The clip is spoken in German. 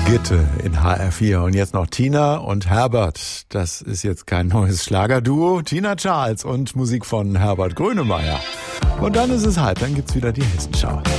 Gitte in HR4 und jetzt noch Tina und Herbert. Das ist jetzt kein neues Schlagerduo. Tina Charles und Musik von Herbert Grönemeyer. Und dann ist es halb, dann gibt's wieder die Hessenschau.